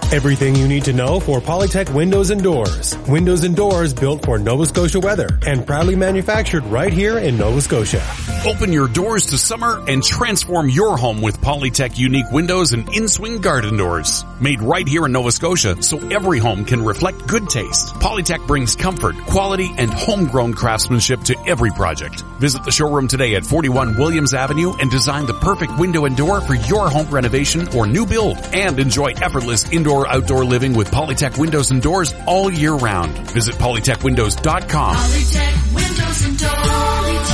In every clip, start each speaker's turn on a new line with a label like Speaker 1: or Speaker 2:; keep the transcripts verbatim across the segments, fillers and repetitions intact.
Speaker 1: Everything you need to know for Polytech Windows and Doors. Windows and doors built for Nova Scotia weather and proudly manufactured right here in Nova Scotia.
Speaker 2: Open your doors to summer and transform your home with Polytech unique windows and in-swing garden doors. Made right here in Nova Scotia so every home can reflect good taste. Polytech brings comfort, quality, and homegrown craftsmanship to every project. Visit the showroom today at forty-one Williams Avenue and design the perfect window and door for your home renovation or new build. And enjoy effortless indoor-outdoor living with Polytech Windows and Doors all year round. Visit polytech windows dot com.
Speaker 3: Polytech Windows and Doors.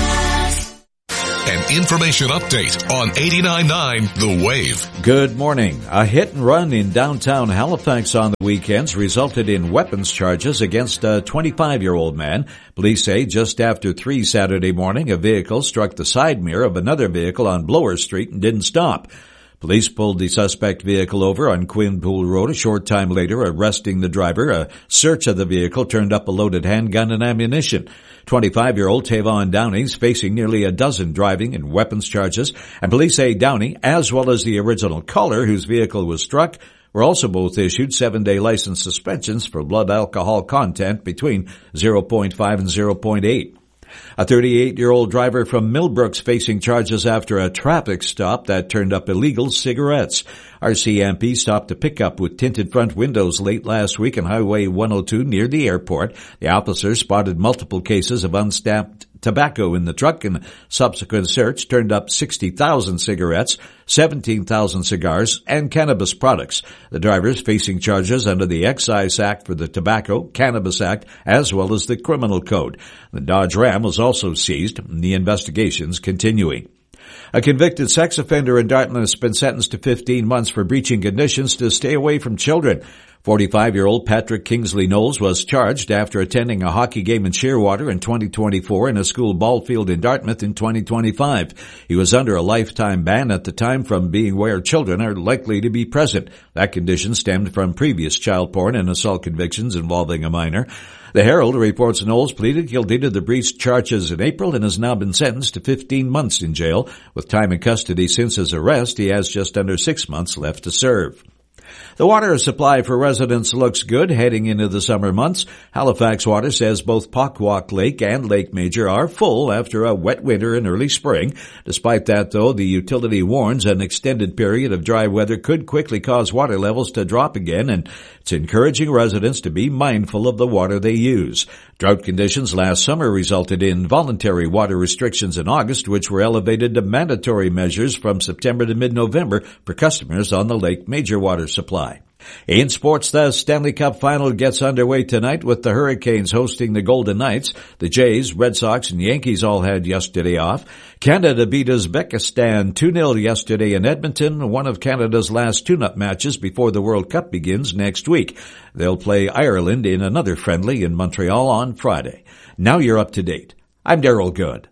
Speaker 4: An information update on eighty-nine point nine The Wave.
Speaker 5: Good morning. A hit and run in downtown Halifax on the weekends resulted in weapons charges against a twenty-five-year-old man. Police say just after three Saturday morning, a vehicle struck the side mirror of another vehicle on Blower Street and didn't stop. Police pulled the suspect vehicle over on Quinpool Road a short time later, arresting the driver. A search of the vehicle turned up a loaded handgun and ammunition. twenty-five-year-old Tavon Downey is facing nearly a dozen driving and weapons charges, and police say Downey, as well as the original caller whose vehicle was struck, were also both issued seven-day license suspensions for blood alcohol content between zero point five and zero point eight. A thirty-eight-year-old driver from Millbrooks facing charges after a traffic stop that turned up illegal cigarettes. R C M P stopped a pickup with tinted front windows late last week on Highway one oh two near the airport. The officers spotted multiple cases of unstamped tobacco in the truck, and a subsequent search turned up sixty thousand cigarettes, seventeen thousand cigars, and cannabis products. The drivers facing charges under the Excise Act for the Tobacco, Cannabis Act, as well as the Criminal Code. The Dodge Ram was also seized, and the investigation's continuing. A convicted sex offender in Dartmouth has been sentenced to fifteen months for breaching conditions to stay away from children. forty-five-year-old Patrick Kingsley Knowles was charged after attending a hockey game in Shearwater in twenty twenty-four and a school ball field in Dartmouth in twenty twenty-five. He was under a lifetime ban at the time from being where children are likely to be present. That condition stemmed from previous child porn and assault convictions involving a minor. The Herald reports Knowles pleaded guilty to the breach charges in April and has now been sentenced to fifteen months in jail. With time in custody since his arrest, he has just under six months left to serve. The water supply for residents looks good heading into the summer months. Halifax Water says both Pockwalk Lake and Lake Major are full after a wet winter and early spring. Despite that, though, the utility warns an extended period of dry weather could quickly cause water levels to drop again, and it's encouraging residents to be mindful of the water they use. Drought conditions last summer resulted in voluntary water restrictions in August, which were elevated to mandatory measures from September to mid-November for customers on the Lake Major water supply. In sports, the Stanley Cup Final gets underway tonight with the Hurricanes hosting the Golden Knights. The Jays, Red Sox, and Yankees all had yesterday off. Canada beat Uzbekistan two nil yesterday in Edmonton, one of Canada's last tune-up matches before the World Cup begins next week. They'll play Ireland in another friendly in Montreal on Friday. Now you're up to date. I'm Daryl Good.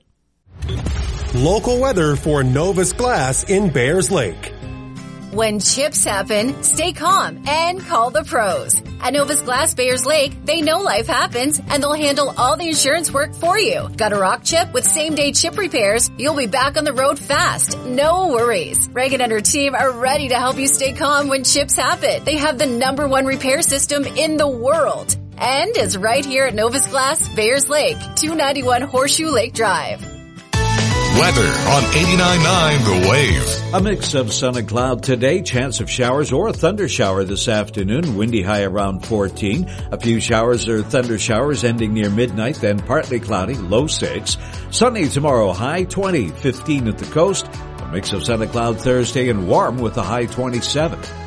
Speaker 1: Local weather for Novus Glass in Bayers Lake.
Speaker 6: When chips happen, stay calm and call the pros. At Novus Glass Bayers Lake, they know life happens and they'll handle all the insurance work for you. Got a rock chip with same-day chip repairs? You'll be back on the road fast. No worries. Reagan and her team are ready to help you stay calm when chips happen. They have the number one repair system in the world. And is right here at Novus Glass Bayers Lake, two ninety-one Horseshoe Lake Drive.
Speaker 4: Weather on eighty-nine point nine The Wave.
Speaker 5: A mix of sun and cloud today, chance of showers or a thunder shower this afternoon, windy high around fourteen. A few showers or thunder showers ending near midnight, then partly cloudy, low six. Sunny tomorrow, high twenty, fifteen at the coast. A mix of sun and cloud Thursday and warm with a high twenty-seven.